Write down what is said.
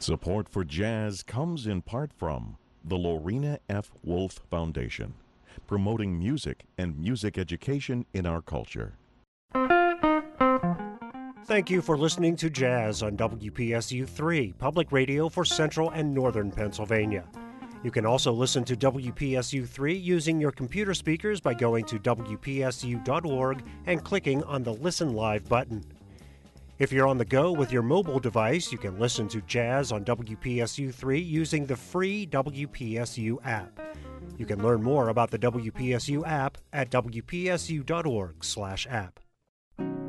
Support for jazz comes in part from the Lorena F. Wolf Foundation, promoting music and music education in our culture. Thank you for listening to Jazz on WPSU 3, public radio for Central and Northern Pennsylvania. You can also listen to WPSU 3 using your computer speakers by going to WPSU.org and clicking on the Listen Live button. If you're on the go with your mobile device, you can listen to Jazz on WPSU 3 using the free WPSU app. You can learn more about the WPSU app at WPSU.org/app.